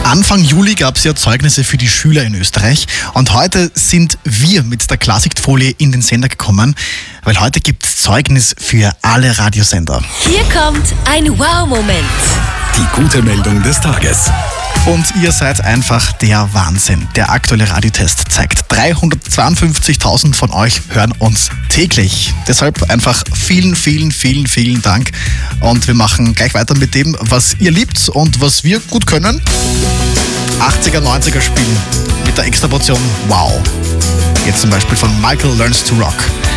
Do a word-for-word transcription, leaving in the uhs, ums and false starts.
Anfang Juli gab es ja Zeugnisse für die Schüler in Österreich und heute sind wir mit der Klarsichtfolie in den Sender gekommen, weil heute gibt es Zeugnis für alle Radiosender. Hier kommt ein Wow-Moment. Die gute Meldung des Tages. Und ihr seid einfach der Wahnsinn. Der aktuelle Radiotest zeigt, dreihundertzweiundfünfzigtausend von euch hören uns täglich. Deshalb einfach vielen, vielen, vielen, vielen Dank. Und wir machen gleich weiter mit dem, was ihr liebt und was wir gut können. achtziger, neunziger spielen mit der Extraportion Wow. Jetzt zum Beispiel von Michael Learns to Rock.